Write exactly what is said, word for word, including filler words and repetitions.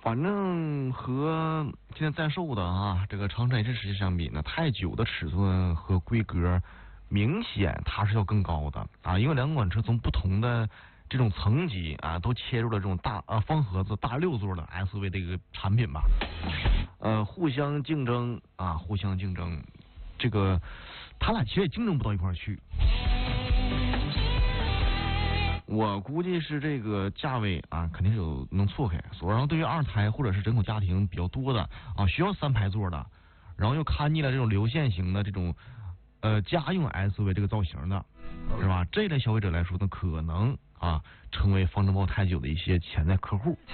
反正和现在在售的啊这个长城 H 十相比呢，太久的尺寸和规格明显它是要更高的啊，因为两款车从不同的这种层级啊，都切入了这种大啊方盒子大六座的 S U V 的一个产品吧，呃，互相竞争啊，互相竞争，这个他俩其实也竞争不到一块儿去。我估计是这个价位啊，肯定是有能错开。所以然后对于二胎或者是人口家庭比较多的啊，需要三排座的，然后又看腻了这种流线型的这种呃家用 S U V 这个造型的，是吧？这类消费者来说呢，可能啊成为方程豹太久的一些潜在客户。